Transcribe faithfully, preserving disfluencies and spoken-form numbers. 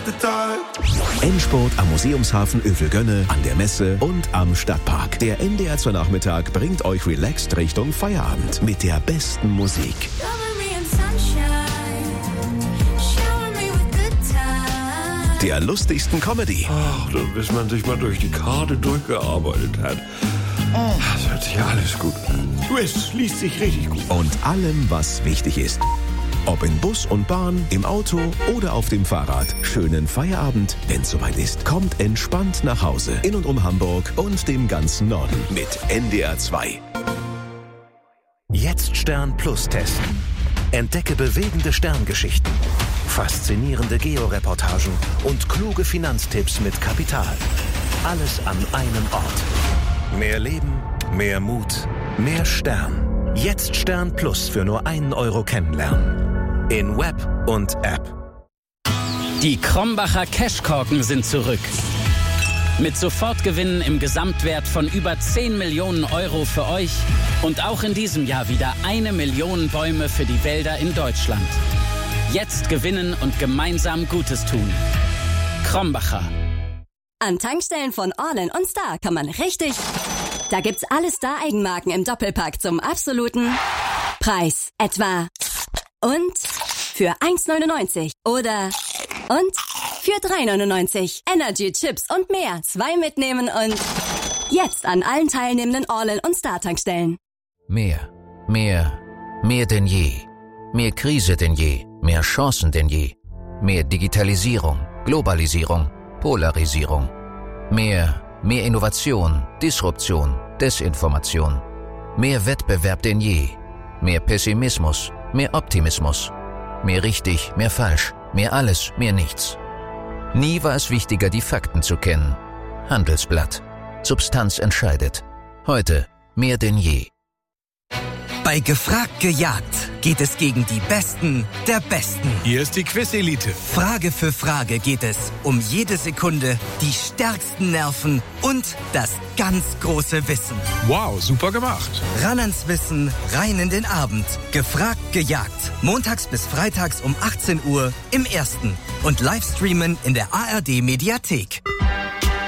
Endspurt am Museumshafen Övelgönne, an der Messe und am Stadtpark. Der N D R zwei Nachmittag bringt euch relaxed Richtung Feierabend mit der besten Musik. Der lustigsten Comedy. Ach, bis man sich mal durch die Karte durchgearbeitet hat. Das hört sich ja alles gut an. Es liest sich richtig gut. Und allem, was wichtig ist. Ob in Bus und Bahn, im Auto oder auf dem Fahrrad. Schönen Feierabend, wenn's soweit ist. Kommt entspannt nach Hause. In und um Hamburg und dem ganzen Norden. Mit N D R zwei. Jetzt Stern Plus testen. Entdecke bewegende Sterngeschichten, faszinierende Georeportagen und kluge Finanztipps mit Kapital. Alles an einem Ort. Mehr Leben, mehr Mut, mehr Stern. Jetzt Stern Plus für nur einen Euro kennenlernen. In Web und App. Die Krombacher Cashkorken sind zurück. Mit Sofortgewinnen im Gesamtwert von über zehn Millionen Euro für euch und auch in diesem Jahr wieder eine Million Bäume für die Wälder in Deutschland. Jetzt gewinnen und gemeinsam Gutes tun. Krombacher. An Tankstellen von Orlen und Star kann man richtig... Da gibt's alle Star-Eigenmarken im Doppelpack zum absoluten Preis. Etwa und für eins neunundneunzig oder und für drei neunundneunzig. Energy, Chips und mehr. Zwei mitnehmen und jetzt an allen teilnehmenden Orlen und Star-Tankstellen. Mehr, mehr, mehr denn je. Mehr Krise denn je, mehr Chancen denn je. Mehr Digitalisierung, Globalisierung, Polarisierung. Mehr, mehr Innovation, Disruption, Desinformation. Mehr Wettbewerb denn je. Mehr Pessimismus, mehr Optimismus. Mehr richtig, mehr falsch, mehr alles, mehr nichts. Nie war es wichtiger, die Fakten zu kennen. Handelsblatt. Substanz entscheidet. Heute mehr denn je. Bei Gefragt gejagt geht es gegen die Besten der Besten. Hier ist die Quiz-Elite. Frage für Frage geht es um jede Sekunde, die stärksten Nerven und das ganz große Wissen. Wow, super gemacht. Ran ans Wissen, rein in den Abend. Gefragt gejagt. Montags bis freitags um achtzehn Uhr im Ersten. Und Livestreamen in der A R D Mediathek.